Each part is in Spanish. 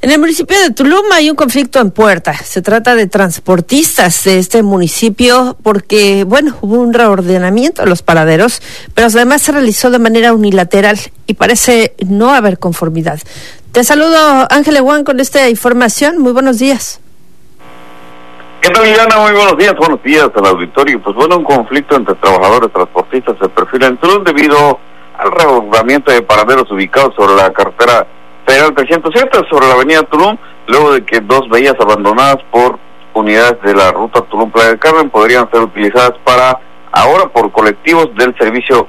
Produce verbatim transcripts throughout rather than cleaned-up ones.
En el municipio de Tulum hay un conflicto en puerta. Se trata de transportistas de este municipio porque, bueno, hubo un reordenamiento de los paraderos, pero además se realizó de manera unilateral y parece no haber conformidad. Te saludo, Ángel Eguán, con esta información. Muy buenos días. ¿Qué tal, Liliana? Muy buenos días. Buenos días al auditorio. Pues bueno, un conflicto entre trabajadores transportistas se perfila en Tulum debido al reordenamiento de paraderos ubicados sobre la carretera Federal trescientos siete, sobre la avenida Tulum, luego de que dos vías abandonadas por unidades de la ruta Tulum-Playa del Carmen podrían ser utilizadas para ahora por colectivos del servicio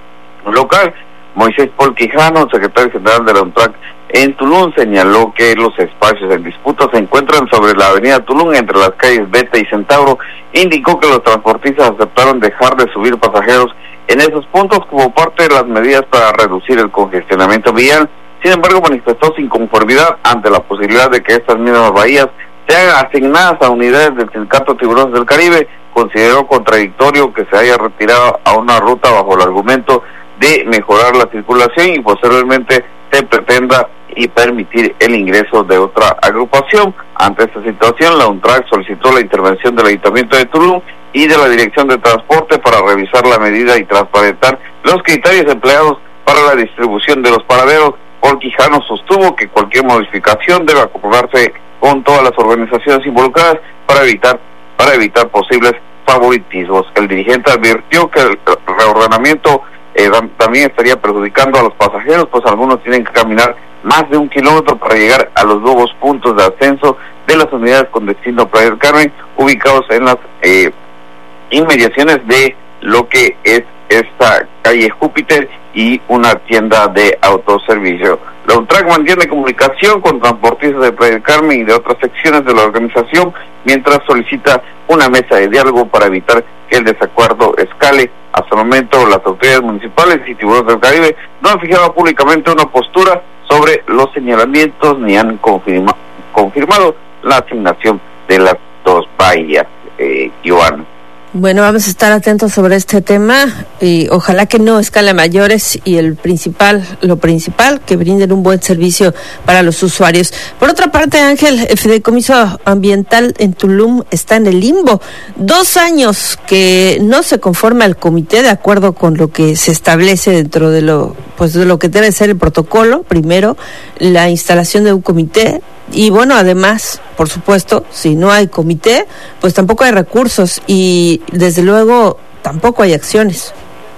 local. Moisés Paul Quijano, secretario general de la UNTRAC en Tulum, señaló que los espacios en disputa se encuentran sobre la avenida Tulum entre las calles Beta y Centauro. Indicó que los transportistas aceptaron dejar de subir pasajeros en esos puntos como parte de las medidas para reducir el congestionamiento vial. Sin embargo, manifestó su inconformidad ante la posibilidad de que estas mismas bahías sean asignadas a unidades del Sindicato Tiburones del Caribe. Consideró contradictorio que se haya retirado a una ruta bajo el argumento de mejorar la circulación y posteriormente se pretenda y permitir el ingreso de otra agrupación. Ante esta situación, la UNTRAC solicitó la intervención del Ayuntamiento de Tulum y de la Dirección de Transporte para revisar la medida y transparentar los criterios empleados para la distribución de los paraderos. Paul Quijano sostuvo que cualquier modificación debe acordarse con todas las organizaciones involucradas para evitar para evitar posibles favoritismos. El dirigente advirtió que el reordenamiento eh, también estaría perjudicando a los pasajeros, pues algunos tienen que caminar más de un kilómetro para llegar a los nuevos puntos de ascenso de las unidades con destino Playa del Carmen, ubicados en las eh, inmediaciones de lo que es esta calle Júpiter y una tienda de autoservicio. La UNTRAC mantiene comunicación con transportistas de Playa del Carmen y de otras secciones de la organización, mientras solicita una mesa de diálogo para evitar que el desacuerdo escale. Hasta el momento, las autoridades municipales y Tiburones del Caribe no han fijado públicamente una postura sobre los señalamientos ni han confirma, confirmado la asignación de las dos bahías, eh, Joana. Bueno, vamos a estar atentos sobre este tema y ojalá que no escale a mayores y el principal, lo principal, que brinden un buen servicio para los usuarios. Por otra parte, Ángel, el Fideicomiso Ambiental en Tulum está en el limbo. Dos años que no se conforma el comité de acuerdo con lo que se establece dentro de lo, pues de lo que debe ser el protocolo. Primero, la instalación de un comité. Y bueno, además, por supuesto, si no hay comité, pues tampoco hay recursos y desde luego tampoco hay acciones.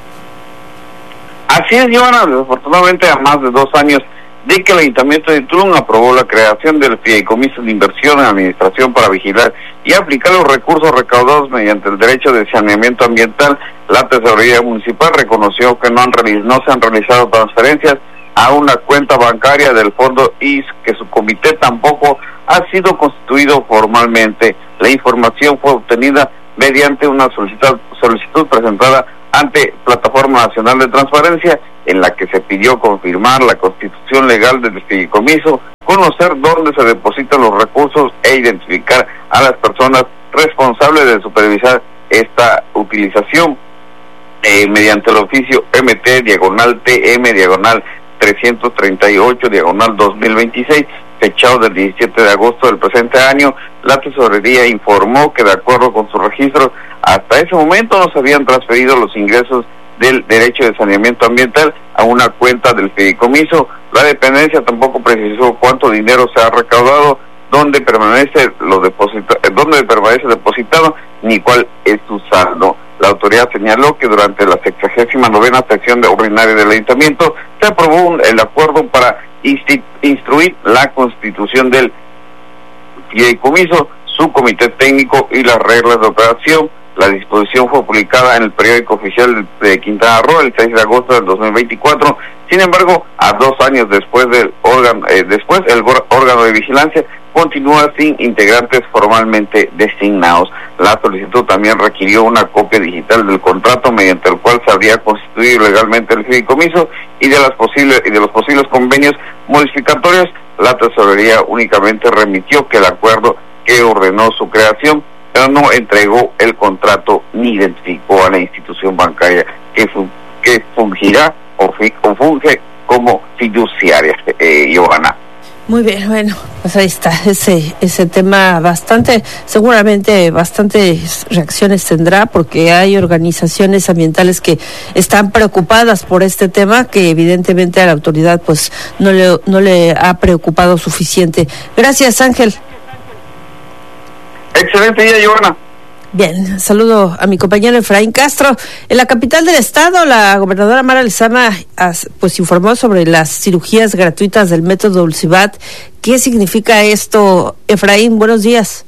Así es, Joana, desafortunadamente a más de dos años de que el Ayuntamiento de Tulum aprobó la creación del Fideicomiso de Inversión en Administración para vigilar y aplicar los recursos recaudados mediante el derecho de saneamiento ambiental, la Tesorería Municipal reconoció que no, han realiz- no se han realizado transferencias a una cuenta bancaria del fondo y que su comité tampoco ha sido constituido formalmente. La información fue obtenida mediante una solicitud, solicitud presentada ante Plataforma Nacional de Transparencia, en la que se pidió confirmar la constitución legal del fideicomiso, conocer dónde se depositan los recursos e identificar a las personas responsables de supervisar esta utilización. Eh, mediante el oficio M T diagonal T M diagonal trescientos treinta y ocho diagonal dos mil veintiséis, fechado del diecisiete de agosto del presente año, la Tesorería informó que de acuerdo con su registro, hasta ese momento no se habían transferido los ingresos del derecho de saneamiento ambiental a una cuenta del fideicomiso. La dependencia tampoco precisó cuánto dinero se ha recaudado, dónde permanece lo deposita, dónde permanece depositado, ni cuál es su saldo. La autoridad señaló que durante la sexagésima novena sesión de ordinaria del Ayuntamiento se aprobó un, el acuerdo para insti- instruir la constitución del fideicomiso, su comité técnico y las reglas de operación. La disposición fue publicada en el periódico oficial de Quintana Roo el seis de agosto del dos mil veinticuatro. Sin embargo, a dos años después del órgano, eh, después el órgano de vigilancia continúa sin integrantes formalmente designados. La solicitud también requirió una copia digital del contrato mediante el cual se habría constituido legalmente el fideicomiso y de las posibles y de los posibles convenios modificatorios. La Tesorería únicamente remitió que el acuerdo que ordenó su creación, pero no entregó el contrato ni identificó a la institución bancaria que, fu- que fungirá o, fi- o funge como fiduciaria, eh, Johanna. Muy bien, bueno, pues ahí está, ese ese tema bastante, seguramente bastantes reacciones tendrá, porque hay organizaciones ambientales que están preocupadas por este tema, que evidentemente a la autoridad pues no le, no le ha preocupado suficiente. Gracias, Ángel. Excelente día, Giovanna. Bien, saludo a mi compañero Efraín Castro. En la capital del estado, la gobernadora Mara Lezama pues informó sobre las cirugías gratuitas del método Ulcibat. ¿Qué significa esto, Efraín? Buenos días.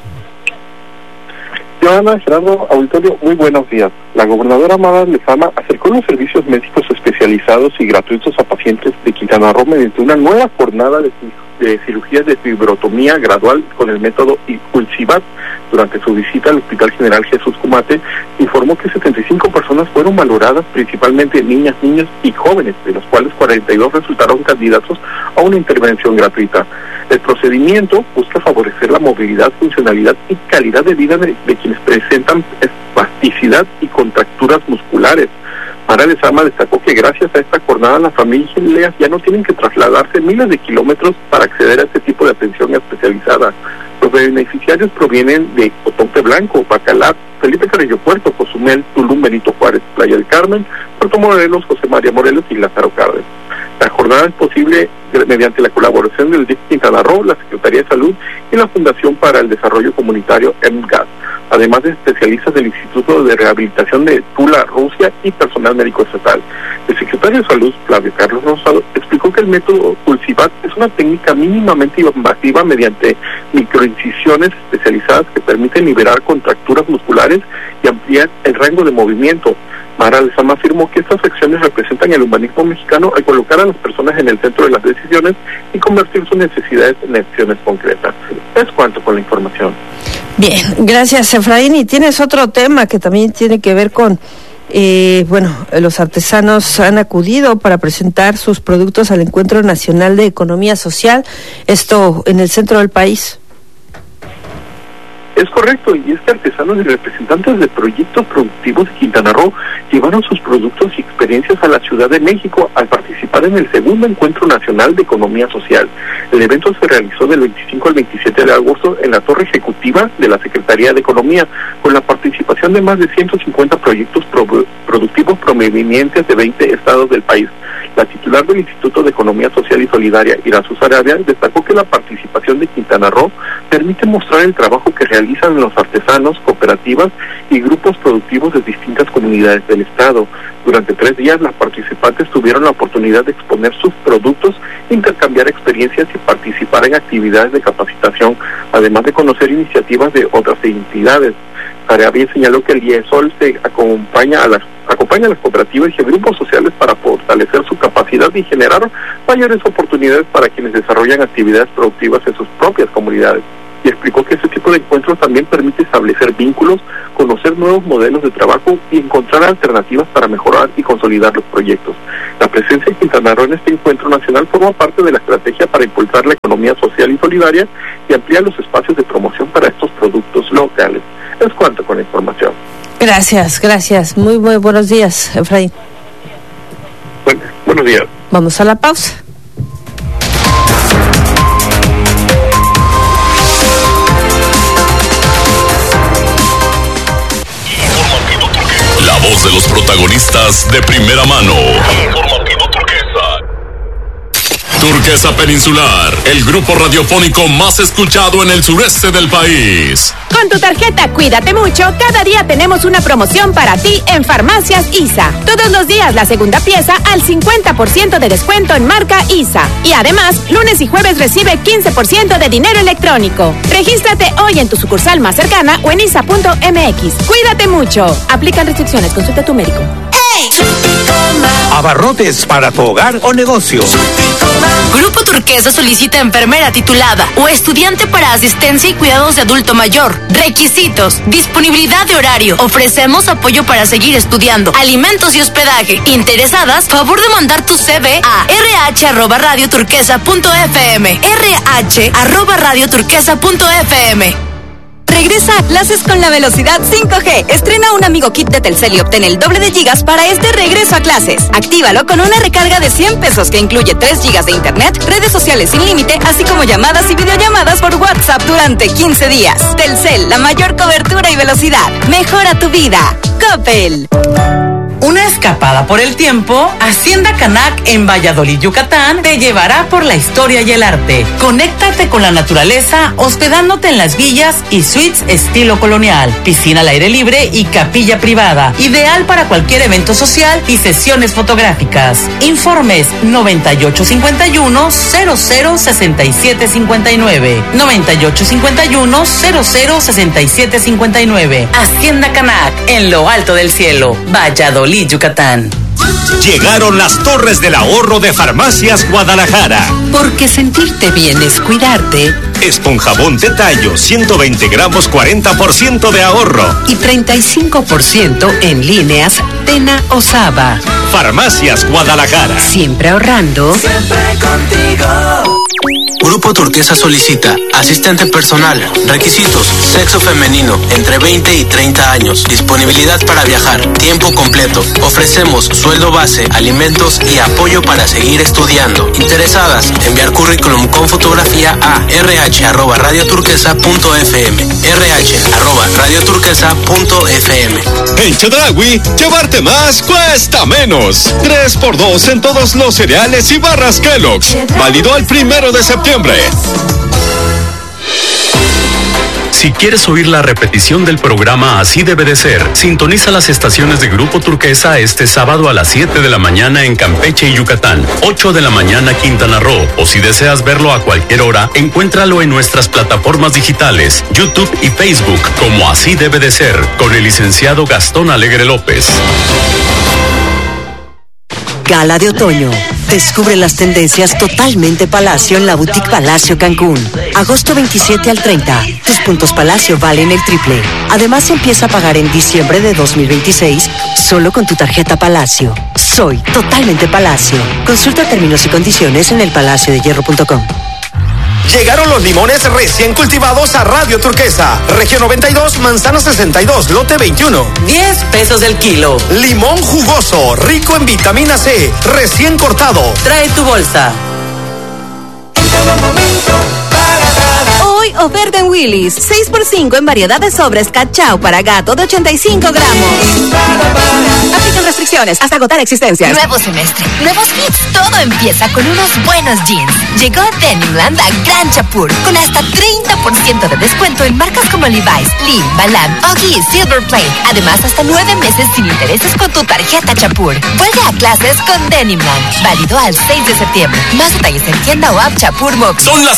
Giovanna, Gerardo, auditorio, muy buenos días. La gobernadora Mara Lezama acercó los servicios médicos especializados y gratuitos a pacientes de Quintana Roo mediante una nueva jornada de, de cirugías de fibrotomía gradual con el método Ulcibat. Durante su visita al Hospital General Jesús Cumate, informó que setenta y cinco personas fueron valoradas, principalmente niñas, niños y jóvenes, de los cuales cuarenta y dos resultaron candidatos a una intervención gratuita. El procedimiento busca favorecer la movilidad, funcionalidad y calidad de vida de, de quienes presentan espasticidad y contracturas musculares. Mara Lezama destacó que gracias a esta jornada las familias ya no tienen que trasladarse miles de kilómetros para acceder a este tipo de atención especializada. Los beneficiarios provienen de Otompe Blanco, Bacalar, Felipe Carrillo Puerto, Cozumel, Tulum, Benito Juárez, Playa del Carmen, Puerto Morelos, José María Morelos y Lázaro Cárdenas. La jornada es posible mediante la colaboración del D I F Quintana Roo, la Secretaría de Salud y la Fundación para el Desarrollo Comunitario E M G A D, además de especialistas del Instituto de Rehabilitación de Tula, Rusia y personal médico estatal. El secretario de Salud, Flavio Carlos Rosado, explicó que el método Ulcibat es una técnica mínimamente invasiva mediante microincisiones especializadas que permiten liberar contracturas musculares y ampliar el rango de movimiento. Mara Lezama afirmó que estas acciones representan el humanismo mexicano al colocar a las personas en el centro de las decisiones y convertir sus necesidades en acciones concretas. Es cuanto con la información. Bien, gracias, Efraín. Y tienes otro tema que también tiene que ver con, eh, bueno, los artesanos han acudido para presentar sus productos al Encuentro Nacional de Economía Social, esto en el centro del país. Es correcto, y es que artesanos y representantes de proyectos productivos de Quintana Roo llevaron sus productos y experiencias a la Ciudad de México al participar en el segundo Encuentro Nacional de Economía Social. El evento se realizó del veinticinco al veintisiete de agosto en la Torre Ejecutiva de la Secretaría de Economía, con la participación de más de ciento cincuenta proyectos pro- productivos provenientes de veinte estados del país. La titular del Instituto de Economía Social y Solidaria, Irasu Sarabia, destacó que la participación de Quintana Roo permite mostrar el trabajo que realizan los artesanos, cooperativas y grupos productivos de distintas comunidades del Estado. Durante tres días, las participantes tuvieron la oportunidad de exponer sus productos, intercambiar experiencias y participar en actividades de capacitación, además de conocer iniciativas de otras entidades. Sarabia señaló que el IESOL se acompaña a las acompaña a las cooperativas y a grupos sociales para fortalecer su capacidad y generar mayores oportunidades para quienes desarrollan actividades productivas en sus propias comunidades. Y explicó que ese tipo de encuentros también permite establecer vínculos, conocer nuevos modelos de trabajo y encontrar alternativas para mejorar y consolidar los proyectos. La presencia de Quintana Roo en este encuentro nacional forma parte de la estrategia para impulsar la economía social y solidaria y ampliar los espacios de promoción para estos productos locales. Es cuanto con la información. Gracias, gracias. Muy, muy buenos días, Efraín. Bueno, buenos días. Vamos a la pausa. La voz de los protagonistas de primera mano. Informativo Turquesa. Turquesa Peninsular, el grupo radiofónico más escuchado en el sureste del país. Con tu tarjeta Cuídate Mucho, cada día tenemos una promoción para ti en Farmacias I S A. Todos los días la segunda pieza al cincuenta por ciento de descuento en marca I S A. Y además, lunes y jueves recibe quince por ciento de dinero electrónico. Regístrate hoy en tu sucursal más cercana o en isa punto m x. Cuídate Mucho. Aplican restricciones. Consulta a tu médico. Abarrotes para tu hogar o negocio. Grupo Turquesa solicita enfermera titulada o estudiante para asistencia y cuidados de adulto mayor. Requisitos: disponibilidad de horario. Ofrecemos apoyo para seguir estudiando, alimentos y hospedaje. Interesadas, favor de mandar tu C V a r h arroba radio turquesa punto f m. r h arroba radio turquesa punto f m. Regresa a clases con la velocidad cinco G. Estrena un Amigo Kit de Telcel y obtén el doble de gigas para este regreso a clases. Actívalo con una recarga de cien pesos que incluye tres gigas de internet, redes sociales sin límite, así como llamadas y videollamadas por WhatsApp durante quince días. Telcel, la mayor cobertura y velocidad. Mejora tu vida. Coppel. Una escapada por el tiempo, Hacienda Canac en Valladolid, Yucatán, te llevará por la historia y el arte. Conéctate con la naturaleza hospedándote en las villas y suites estilo colonial, piscina al aire libre y capilla privada, ideal para cualquier evento social y sesiones fotográficas. Informes noventa y ocho cincuenta y uno cero cero sesenta y siete cincuenta y nueve, noventa y ocho cincuenta y uno cero cero sesenta y siete cincuenta y nueve. Hacienda Canac en lo alto del cielo, Valladolid, Yucatán. Llegaron las torres del ahorro de Farmacias Guadalajara. Porque sentirte bien es cuidarte. Esponjabón de tallo, ciento veinte gramos, cuarenta por ciento de ahorro. Y treinta y cinco por ciento en líneas Tena o Saba. Farmacias Guadalajara. Siempre ahorrando. Siempre contigo. Grupo Turquesa solicita asistente personal, requisitos, sexo femenino, entre veinte y treinta años, disponibilidad para viajar, tiempo completo. Ofrecemos sueldo base, alimentos y apoyo para seguir estudiando. Interesadas, enviar currículum con fotografía a rh arroba radioturquesa punto fm, rh arroba radioturquesa punto fm. En Chedraui, llevarte más cuesta menos. tres por dos en todos los cereales y barras Kellogg's. Válido al primero de septiembre. Si quieres oír la repetición del programa Así debe de ser, sintoniza las estaciones de Grupo Turquesa este sábado a las siete de la mañana en Campeche y Yucatán, ocho de la mañana Quintana Roo, o si deseas verlo a cualquier hora, encuéntralo en nuestras plataformas digitales, YouTube y Facebook, como Así debe de ser, con el licenciado Gastón Alegre López. Gala de otoño. Descubre las tendencias totalmente Palacio en la Boutique Palacio Cancún. Agosto veintisiete al treinta. Tus puntos Palacio valen el triple. Además, empieza a pagar en diciembre de dos mil veintiséis solo con tu tarjeta Palacio. Soy totalmente Palacio. Consulta términos y condiciones en el palacio de hierro punto com. Llegaron los limones recién cultivados a Radio Turquesa. Región noventa y dos, manzana sesenta y dos, lote veintiuno. diez pesos el kilo. Limón jugoso, rico en vitamina C, recién cortado. Trae tu bolsa. Hoy oferta en Willy's, seis por cinco en variedad de sobres cachao para gato de ochenta y cinco gramos. Aplican restricciones hasta agotar existencias. Nuevo semestre, nuevos hits. Todo empieza con unos buenos jeans. Llegó Denimland a Gran Chapur con hasta treinta por ciento de descuento en marcas como Levi's, Lee, Balam, Oggy y Silver Plate. Además, hasta nueve meses sin intereses con tu tarjeta Chapur. Vuelve a clases con Denimland. Válido al seis de septiembre. Más detalles en tienda o app Chapur Mox. Son las